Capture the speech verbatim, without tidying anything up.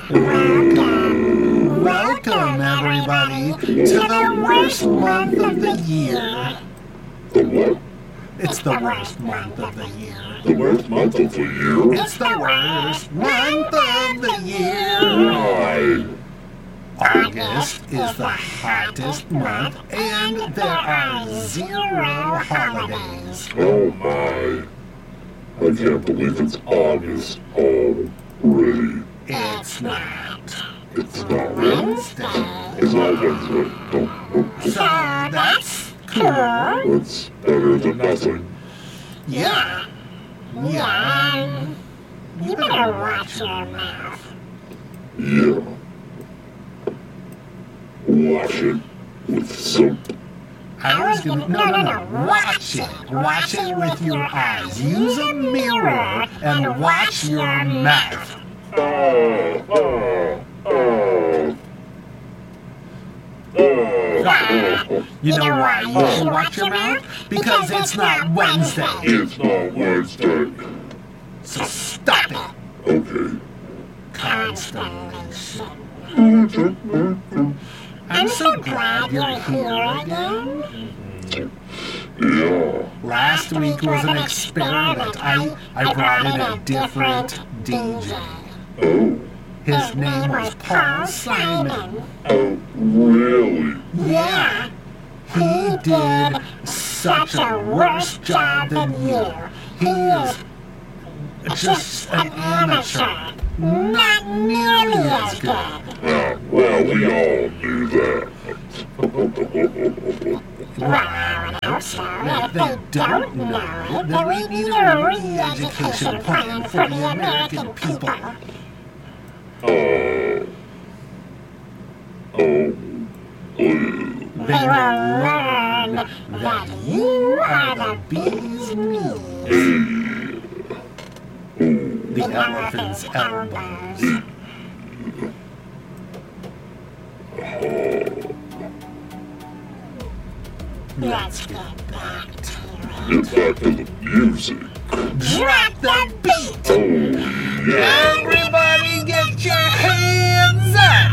Welcome, welcome everybody to the worst month of the year. The what? It's the worst month of the year. The worst month of the year? It's the worst month of the year. Why? August is the hottest month and there are zero holidays. Oh my. I can't believe it's August already. It's not. It's not Wednesday. It's not Wednesday. Oh, So that's cool. that's better than nothing. Yeah. Yeah. You better watch your mouth. Yeah. Wash it with soap. I was gonna, no, no, no, watch it. Watch it with your eyes. Use a mirror and watch your mouth. Oh, oh, oh. Oh. You know why you should watch your mouth? Because it's not Wednesday. It's not Wednesday. So stop it. Okay. Constellation. I'm so glad you're here again. Yeah. Last week was an experiment. I, I brought in a different D J. Oh. His name was Paul Simon. Oh, really? Yeah. He did such a worse job than you. He is just an amateur. Not nearly as good. Ah, well, we all knew that. Well, so if they don't know, then we need a re-education plan for the American people. Oh. Oh. They will learn that you are the bee's knees, the elephant's elbows. Let's get back to it. Get back to the music. Drop the beat! Oh, yeah. Everybody get your hands up!